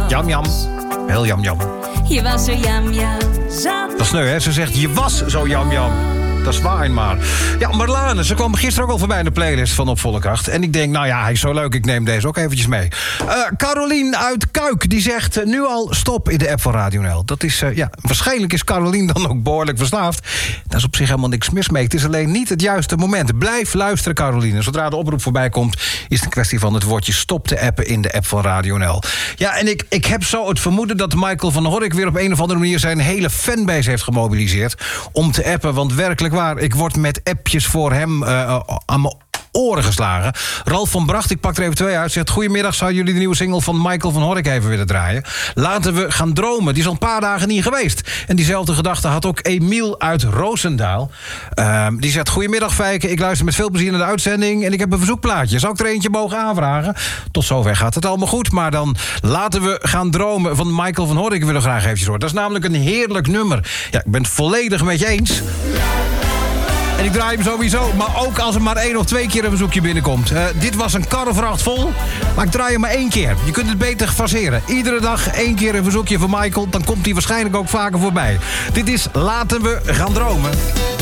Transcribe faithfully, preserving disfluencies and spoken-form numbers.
Jam Jam. Heel Jam Jam. Je was zo jam jam. Dat is sneu, hè? Ze zegt, je was zo Jam Jam. Dat is waar, maar. Ja, Marlane, ze kwam gisteren ook al voorbij in de playlist van Op Volle Kracht. En ik denk, nou ja, hij is zo leuk, ik neem deze ook eventjes mee. Uh, Carolien uit Kuik, die zegt uh, nu al stop in de app van Radio N L. Dat is, uh, ja, waarschijnlijk is Carolien dan ook behoorlijk verslaafd. Daar is op zich helemaal niks mis mee. Het is alleen niet het juiste moment. Blijf luisteren, Caroline. Zodra de oproep voorbij komt, is het een kwestie van het woordje stop te appen in de app van Radio N L. Ja, en ik, ik heb zo het vermoeden dat Michael van Horrik weer op een of andere manier zijn hele fanbase heeft gemobiliseerd om te appen, want werkelijk waar, ik word met appjes voor hem uh, aan mijn oren geslagen. Ralf van Bracht, ik pak er even twee uit, zegt: goedemiddag, zouden jullie de nieuwe single van Michael van Horrik even willen draaien? Laten we gaan dromen. Die is al een paar dagen niet geweest. En diezelfde gedachte had ook Emiel uit Roosendaal. Uh, die zegt: goedemiddag, Fijke, ik luister met veel plezier naar de uitzending en ik heb een verzoekplaatje. Zou ik er eentje mogen aanvragen? Tot zover gaat het allemaal goed, maar dan laten we gaan dromen van Michael van Horrik willen we graag eventjes horen. Dat is namelijk een heerlijk nummer. Ja, ik ben het volledig met je eens. En ik draai hem sowieso, maar ook als er maar één of twee keer een verzoekje binnenkomt. Uh, dit was een karrevracht vol, maar ik draai hem maar één keer. Je kunt het beter faseren. Iedere dag één keer een verzoekje van Michael, dan komt hij waarschijnlijk ook vaker voorbij. Dit is Laten we gaan dromen.